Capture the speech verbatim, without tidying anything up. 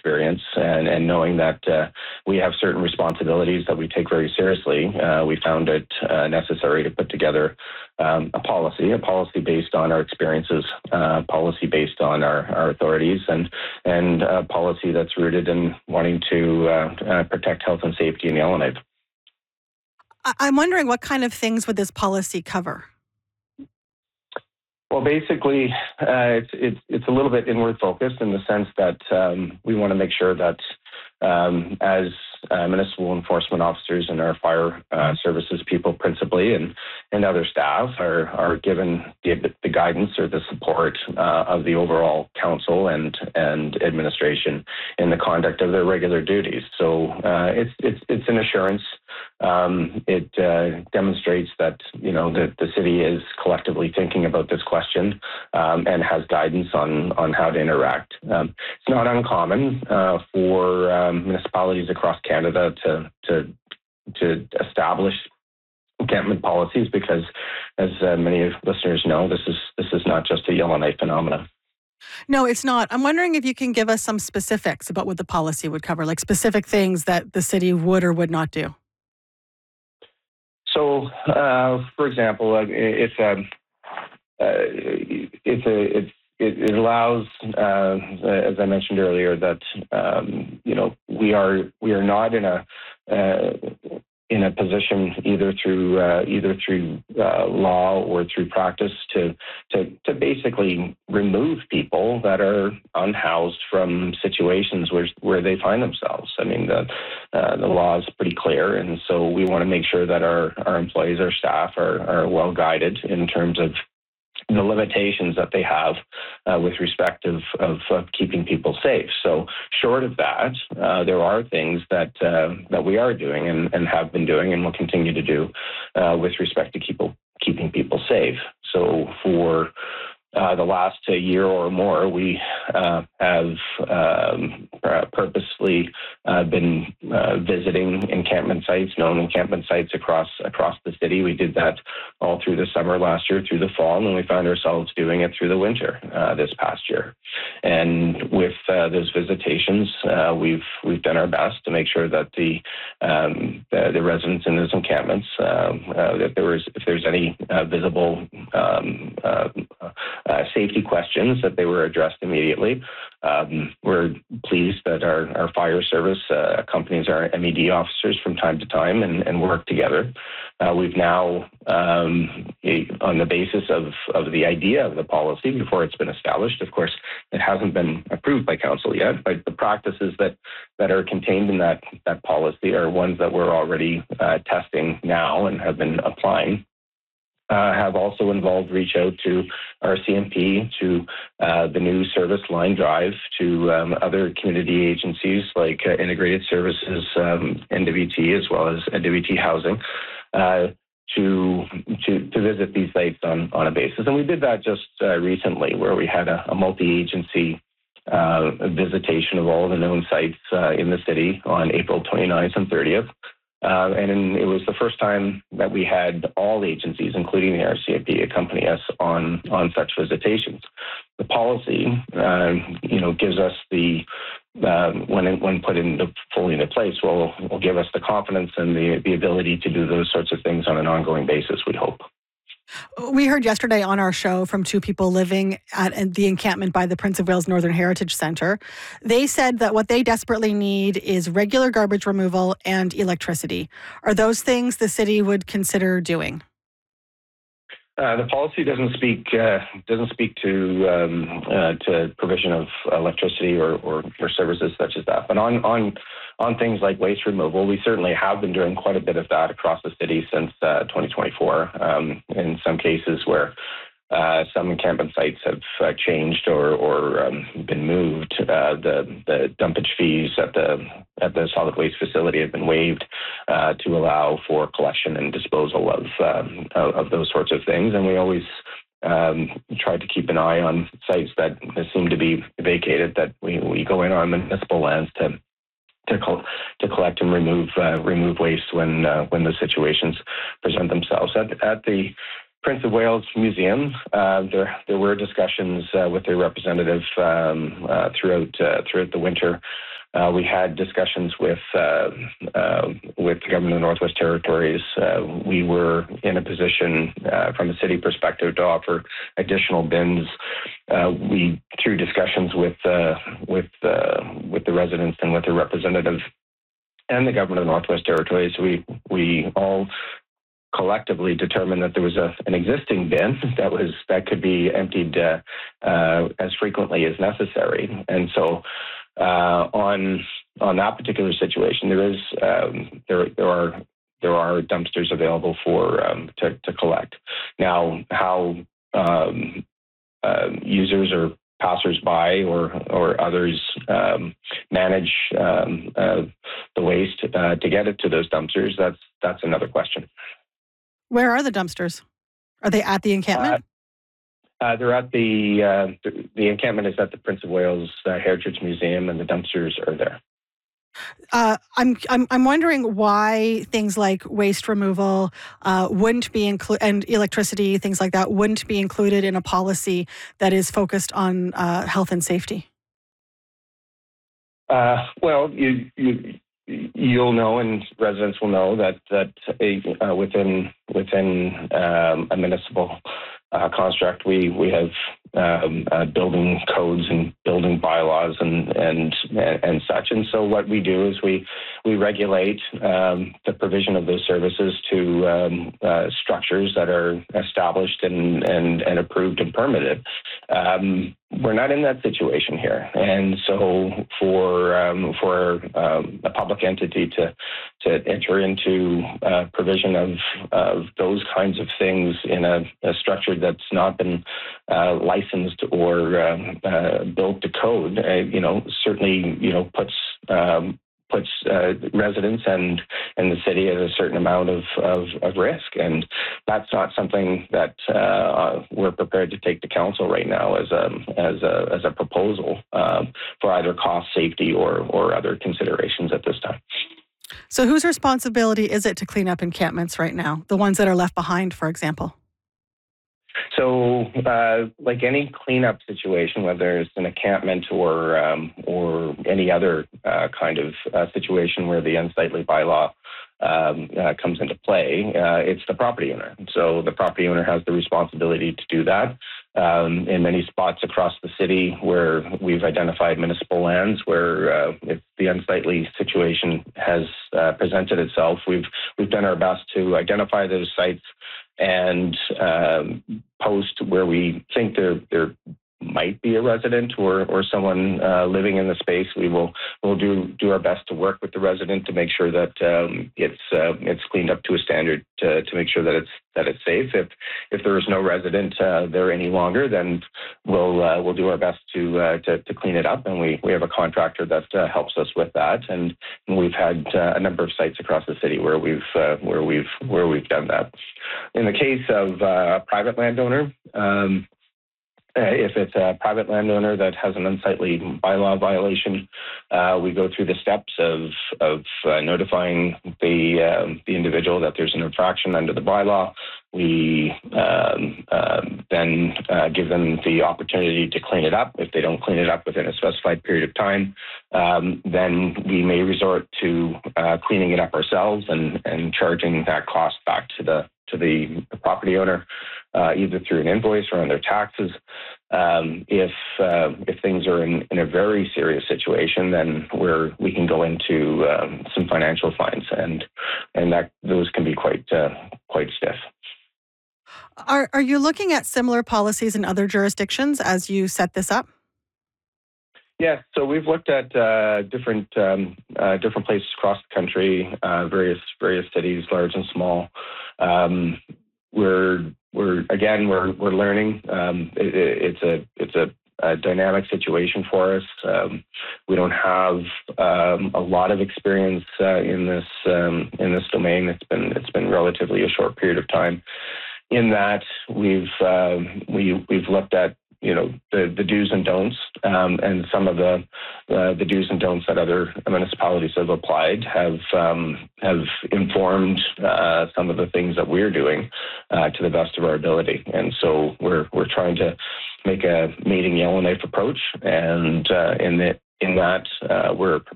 experience and, and knowing that uh, we have certain responsibilities that we take very seriously, uh, we found it uh, necessary to put together um, a policy, a policy based on our experiences, uh, policy based on our, our authorities, and and a policy that's rooted in wanting to uh, uh, protect health and safety in Yellowknife. I'm wondering, what kind of things would this policy cover? Well, basically, uh, it's, it's it's a little bit inward focused in the sense that um, we want to make sure that um, as uh, municipal enforcement officers and our fire uh, services people principally and, and other staff are, are given the, the guidance or the support uh, of the overall council and and administration in the conduct of their regular duties. So uh, it's it's it's an assurance. Um, it uh, demonstrates that you know that the city is collectively thinking about this question um, and has guidance on on how to interact. Um, it's not uncommon uh, for um, municipalities across Canada to to to establish encampment policies because, as uh, many listeners know, this is this is not just a Yellowknife phenomenon. No, it's not. I'm wondering if you can give us some specifics about what the policy would cover, like specific things that the city would or would not do. So, uh, for example, uh, it's a, uh, it's a, it's, it, it allows, uh, as I mentioned earlier, that um, you know we are we are not in a uh, in a position either through uh, either through uh, law or through practice to to to basically remove people that are unhoused from situations where where they find themselves. I mean, the uh, the law is pretty clear, and so we want to make sure that our our employees, our staff, are are well guided in terms of the limitations that they have uh, with respect of, of, of keeping people safe. So short of that, uh, there are things that uh, that we are doing and, and have been doing and will continue to do uh, with respect to keep, keeping people safe. So for Uh, the last uh, year or more, we uh, have um, purposely uh, been uh, visiting encampment sites, known encampment sites across across the city. We did that all through the summer last year, through the fall, and we found ourselves doing it through the winter uh, this past year. And with uh, those visitations, uh, we've we've done our best to make sure that the um, the, the residents in those encampments, um, uh, that there was if there's any uh, visible um, uh, Uh, safety questions, that they were addressed immediately. Um, we're pleased that our, our fire service uh, accompanies our M E D officers from time to time and, and work together. Uh, we've now, um, on the basis of, of the idea of the policy before it's been established, of course, it hasn't been approved by council yet, but the practices that, that are contained in that, that policy are ones that we're already uh, testing now and have been applying. Uh, have also involved reach out to our C M P, to uh, the new service line drive, to um, other community agencies like uh, Integrated Services, um, N W T, as well as N W T Housing, uh, to, to to visit these sites on, on a basis. And we did that just uh, recently, where we had a, a multi-agency uh, visitation of all the known sites uh, in the city on April twenty-ninth and thirtieth. Uh, and it was the first time that we had all agencies, including the R C M P, accompany us on, on such visitations. The policy, uh, you know, gives us the, um, when it, when put into fully into place, will will give us the confidence and the, the ability to do those sorts of things on an ongoing basis, we hope. We heard yesterday on our show from two people living at the encampment by the Prince of Wales Northern Heritage Centre. They said that what they desperately need is regular garbage removal and electricity. Are those things the city would consider doing? Uh, the policy doesn't speak uh, doesn't speak to um, uh, to provision of electricity or, or, or services such as that. But on on on things like waste removal, we certainly have been doing quite a bit of that across the city since uh, twenty twenty-four. Um, in some cases where uh, some encampment sites have uh, changed or or um, been moved, uh, the the dumpage fees at the at the solid waste facility have been waived uh, to allow for collection and disposal of um, of those sorts of things. And we always um, try to keep an eye on sites that seem to be vacated, that we, we go in on municipal lands to to, co- to collect and remove uh, remove waste when uh, when the situations present themselves. At, at the Prince of Wales Museum, uh, there there were discussions uh, with their representative um, uh, throughout uh, throughout the winter Uh, we had discussions with uh, uh, with the government of the Northwest Territories. Uh, we were in a position, uh, from a city perspective, to offer additional bins. Uh, we, through discussions with uh, with uh, with the residents and with the representatives and the government of the Northwest Territories, we we all collectively determined that there was a, an existing bin that was that could be emptied uh, uh, as frequently as necessary. And so, uh, on on that particular situation, there is um, there there are there are dumpsters available for um, to, to collect. Now, how um, uh, users or passersby or or others um, manage um, uh, the waste uh, to get it to those dumpsters, that's that's another question. Where are the dumpsters? Are they at the encampment? Uh, uh, they're at the, uh, the the encampment is at the Prince of Wales uh, Heritage Museum, and the dumpsters are there. Uh, I'm I'm I'm wondering why things like waste removal uh, wouldn't be included, and electricity, things like that, wouldn't be included in a policy that is focused on uh, health and safety. Uh, well, you you. You'll know, and residents will know that that uh, within within um, a municipal uh, construct, we we have um, uh, building codes and building bylaws and and and such. And so, what we do is we we regulate um, the provision of those services to um, uh, structures that are established and and, and approved and permitted. Um, we're not in that situation here, and so for um, for um, a public entity to to enter into uh, provision of of those kinds of things in a, a structure that's not been uh, licensed or um, uh, built to code, uh, you know, certainly you know puts. Um, puts uh, residents and, and the city at a certain amount of, of, of risk. And that's not something that uh, we're prepared to take to council right now as a, as a, as a proposal um, for either cost, safety, or, or other considerations at this time. So whose responsibility is it to clean up encampments right now? The ones that are left behind, for example? So, uh, like any cleanup situation, whether it's an encampment or um, or any other uh, kind of uh, situation where the unsightly bylaw um, uh, comes into play, uh, it's the property owner. So the property owner has the responsibility to do that. Um, in many spots across the city where we've identified municipal lands where uh, if the unsightly situation has uh, presented itself, we've we've done our best to identify those sites and um, post where we think there there might be a resident or or someone uh, living in the space. We will will do do our best to work with the resident to make sure that um, it's uh, it's cleaned up to a standard to, to make sure that it's that it's safe. If if there is no resident uh, there any longer, then we'll uh, we'll do our best to, uh, to to clean it up, and we we have a contractor that uh, helps us with that, and, and we've had uh, a number of sites across the city where we've uh, where we've where we've done that. In the case of uh, a private landowner. Um, Uh, if it's a private landowner that has an unsightly bylaw violation, uh, we go through the steps of of uh, notifying the um, the individual that there's an infraction under the bylaw. We um, uh, then uh, give them the opportunity to clean it up. If they don't clean it up within a specified period of time, um, then we may resort to uh, cleaning it up ourselves and and charging that cost back to the to the property owner, uh, either through an invoice or on their taxes. Um, if uh, if things are in, in a very serious situation, then we're we can go into um, some financial fines, and and that those can be quite uh, quite stiff. Are are you looking at similar policies in other jurisdictions as you set this up? Yeah, so we've looked at uh, different um, uh, different places across the country, uh, various various cities, large and small. Um, we're we're again we're we're learning. Um, it, it's a it's a, a dynamic situation for us. Um, we don't have um, a lot of experience uh, in this um, in this domain. It's been it's been relatively a short period of time. In that we've uh, we we've looked at you know the, the do's and don'ts, um, and some of the uh, the do's and don'ts that other municipalities have applied have um, have informed uh, some of the things that we're doing uh, to the best of our ability. And so we're we're trying to make a meeting Yellowknife approach, and uh, in the in that uh, we're